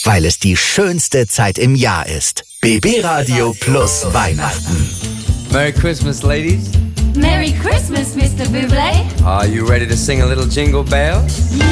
weil es die schönste Zeit im Jahr ist. BB Radio plus Weihnachten. Merry Christmas, ladies. Merry Christmas, Mr. Bublé. Are you ready to sing a little Jingle Bells?